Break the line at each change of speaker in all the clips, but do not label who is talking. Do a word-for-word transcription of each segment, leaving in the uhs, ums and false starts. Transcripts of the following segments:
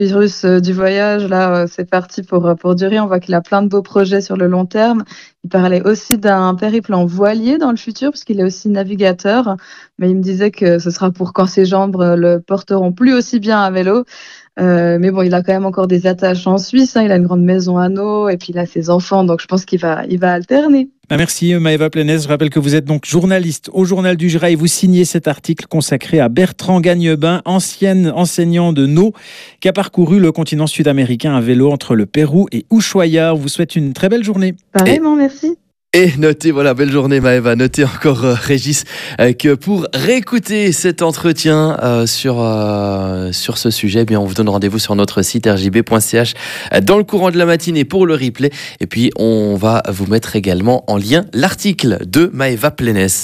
virus euh, du voyage, là, euh, c'est parti pour, euh, pour durer. On voit qu'il a plein de beaux projets sur le long terme. Il parlait aussi d'un périple en voilier dans le futur, parce qu'il est aussi navigateur. Mais il me disait que ce sera pour quand ses jambes euh, le porteront plus aussi bien à vélo. Euh, mais bon, il a quand même encore des attaches en Suisse, hein. Il a une grande maison à Nau et puis il a ses enfants, donc je pense qu'il va, il va alterner.
Ah, merci Maëva Plenès. Je rappelle que vous êtes donc journaliste au Journal du Jura et vous signez cet article consacré à Bertrand Gagnebin, ancien enseignant de Nau, qui a parcouru le continent sud-américain à vélo entre le Pérou et Ushuaia. On vous souhaite une très belle journée.
Pareillement, merci.
Et notez, voilà, belle journée Maëva, notez encore euh, Régis euh, que pour réécouter cet entretien euh, sur, euh, sur ce sujet, eh bien, on vous donne rendez-vous sur notre site r j b point c h euh, dans le courant de la matinée pour le replay. Et puis on va vous mettre également en lien l'article de Maëva Plenès.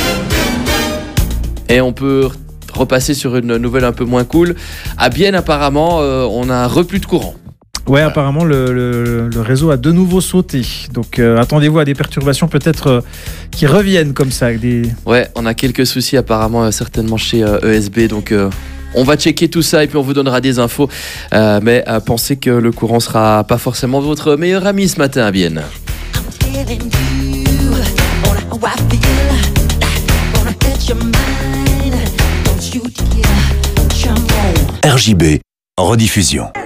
Et on peut repasser sur une nouvelle un peu moins cool. À Bienne apparemment, euh, on a un reflux de courant.
Ouais, apparemment le, le, le réseau a de nouveau sauté. Donc euh, attendez-vous à des perturbations peut-être euh, qui reviennent comme ça. Des...
Ouais, on a quelques soucis apparemment euh, certainement chez euh, E S B. Donc euh, on va checker tout ça et puis on vous donnera des infos. Euh, mais euh, pensez que le courant sera pas forcément votre meilleur ami ce matin à Bienne.
R J B en rediffusion.